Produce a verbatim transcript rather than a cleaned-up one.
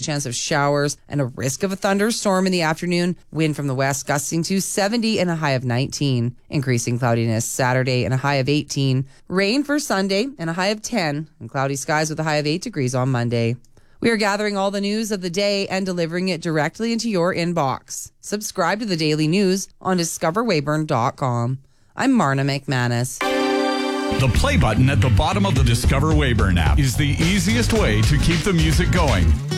chance of showers and a risk of a thunderstorm in the afternoon. Wind from the west gusting to seventy and a high of nineteen. Increasing cloudiness Saturday and a high of eighteen. Rain for Sunday and a high of ten. And cloudy skies with a high of eight degrees on Monday. We are gathering all the news of the day and delivering it directly into your inbox. Subscribe to the Daily News on discover weyburn dot com. I'm Marna McManus. The play button at the bottom of the Discover Weyburn app is the easiest way to keep the music going.